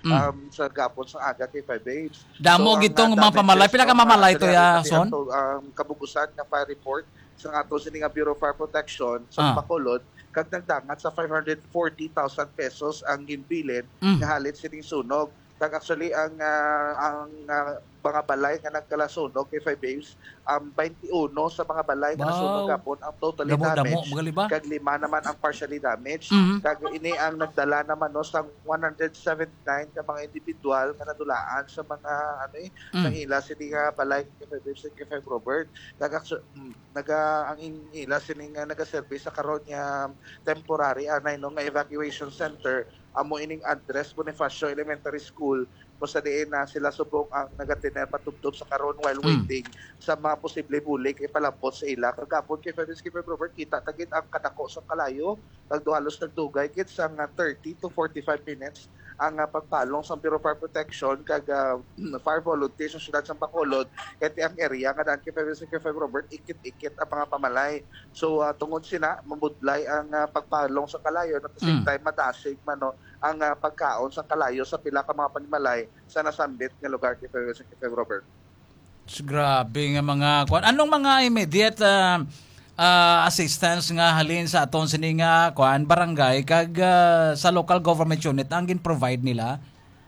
sa gapon sa aga kay 5 babes. Damo gitong mga pamalay. Pila ka mamalay to ya, son? Kabugusan nga fire report sa ato sini nga Bureau of Fire Protection sa Bacolod kag nagdangat sa 540,000 pesos ang ginbilin nga halit sining sunog. Kag actually ang mga balay nga nagkalasunog kay 5 babes 21 sa mga balay nga nasunog gapon ang totally damaged kag 5 naman ang partially damaged kag ini ang nagdala naman no sa 179 ka mga individual nga nadulaan sa mga sa ila sini nga balay kay 5 babes kay 5 Robert kag ang ila sini nga nagaservice sa karon nga temporary anay no nga evacuation center amo ining address Bonifacio Elementary School kung sa diin na sila subong ang nagatiner patubtob sa karon while waiting sa mga posible bulik ipalapot sa ila kagapon kay Federico Robert kita tagit ang kadako sa kalayo nagduhalos nagdugay kit sa 30 to 45 minutes ang pagpalong sa Bureau of Fire Protection kag fire volunteers sa siyudad sa Bacolod ket ang area nga daan kay Federico Robert ikit-ikit ang mga pamalay so tungod sina mabudlay ang pagpalong sa kalayo at the same time madasig man no ang pagkaon sa kalayo sa pila ka mga panimalay sa nasambit nga lugar kay Robert. Grabe nga mga kuan. Anong mga immediate assistance nga halin sa aton sini nga kuan barangay kag sa local government unit ang gin-provide nila?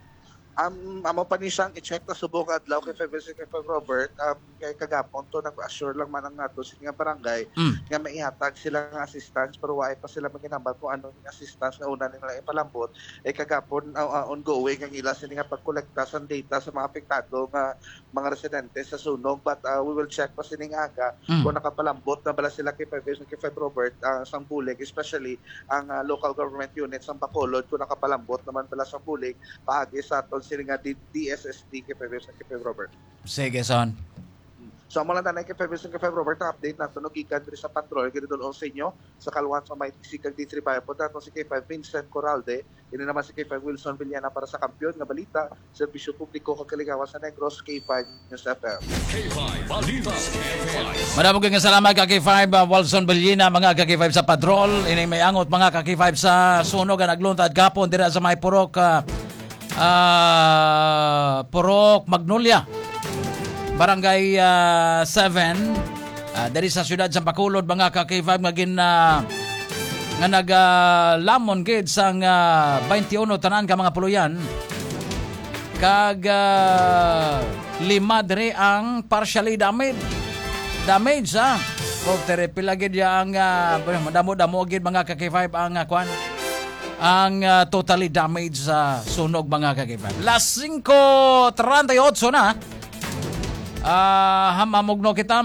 Amo pa ni siyang i-check na subong adlaw kay Robert kay kagapon to nag-assure lang man ang nato nga barangay nga maihatag sila ng assistance pero wala pa sila maginambal kung ano yung assistance nga una nila ipalambot kagapon ongoing ang ila sila nga pagkolekta sa data sa mga apektado nga mga residente sa sunog but we will check pa sining aga kung nakapalambot na bala sila kay Robert sang bulig especially ang local government unit sa Bacolod kung nakapalambot naman bala sa bulig paagi sa aton sila nga DSSD kay Robert. Sige, son. So, mo lang tanay kay Robert na update nato no gikan diri sa patrol kay didol sa inyo sa kalwan sa may sikag D3 Bayan po dato si K5 Vincent Corralde ini naman si K5 Wilson Villana para sa kampiyon nga balita serbisyo publiko kag kaligawan sa Negros K5 News FM. K5 Balita. Maraming kang salamat ka K5 Wilson Villana mga ka K5 sa patrol ini may angot mga ka K5 sa sunog nga nagluntad gapon dira sa may Purok Magnolia Barangay 7 dari sa siyudad sa Bacolod mga ka-K5 nga naglamon gid sang 21 tanan ka mga puluyan kag 5 dire ang partially damage o pila gid ang madamo gid mga ka-K5 ang kuan ang totally damaged sa sunog mga ka-K5. Las 5:38 na mamugno kita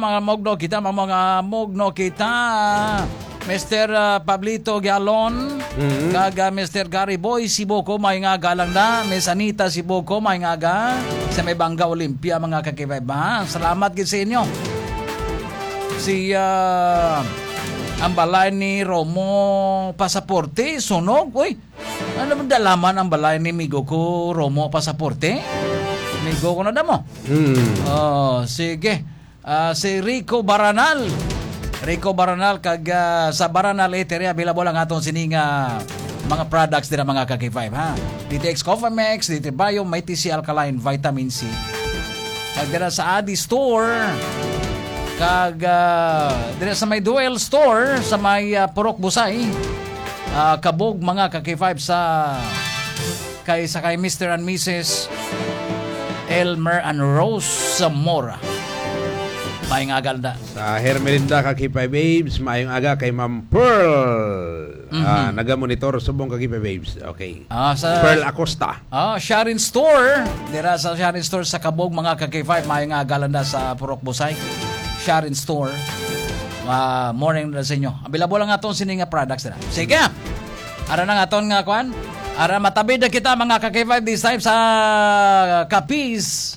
Mr. Pablito Galon kag Mr. Gary Boy Siboko may nga galang na Miss Anita Siboko may nga sa may Bangga Olympia mga ka-K5 salamat gid sa inyo si ang balay ni Romo Pasaporte sunog ano man dalaman ang balay ni migo ko Romo Pasaporte migo ko na damo sige si Rico Baranal kag sa Baranal Eteria available ang aton sining mga products dira mga ka-K5 DTX Cofamex, DT Bio, may TC Alkaline, Vitamin C kag dira sa Adi Store kag dira sa may Duel Store sa may Purok Busay kabog mga ka-K5 kay Mr. and Mrs. Elmer and Rose Zamora maayong aga na sa Hermelinda ka-K5 Babes maayong aga kay Ma'am Pearl nagamonitor subong ka-K5 Babes okay sa Pearl Acosta Sharon Store dira sa Sharon Store sa kabog mga ka-K5 maayong aga na sa Purok Busay Sharon Store. Morning na sa inyo. Available lang aton sining products na. Sige. Ara nang aton nga kuan. Ara matabid na kita mga ka-K5 this time sa Capiz.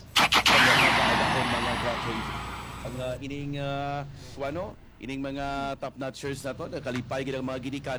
Ang ining ining mga top notchers na to, nakalipay gid ang mga gidikan